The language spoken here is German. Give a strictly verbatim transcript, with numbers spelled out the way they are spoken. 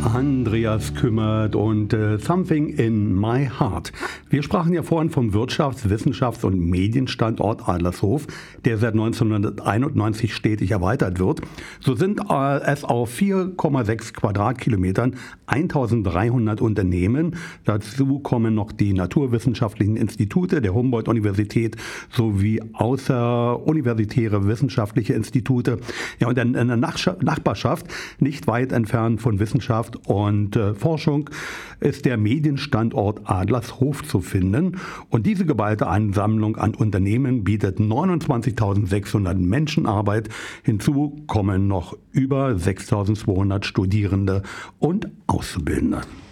Andreas Kümmert und äh, Something in My Heart. Wir sprachen ja vorhin vom Wirtschafts-, Wissenschafts- und Medienstandort Adlershof, der seit neunzehnhunderteinundneunzig stetig erweitert wird. So sind äh, es auf vier Komma sechs Quadratkilometern eintausenddreihundert Unternehmen. Dazu kommen noch die naturwissenschaftlichen Institute der Humboldt-Universität sowie außeruniversitäre wissenschaftliche Institute. Ja, und in der Nachbarschaft, nicht weit entfernt von Wissenschaft und äh, Forschung, ist der Medienstandort Adlershof zu finden. Und diese geballte Ansammlung an Unternehmen bietet neunundzwanzigtausendsechshundert Menschen Arbeit. Hinzu kommen noch über sechstausendzweihundert Studierende und Auszubildende.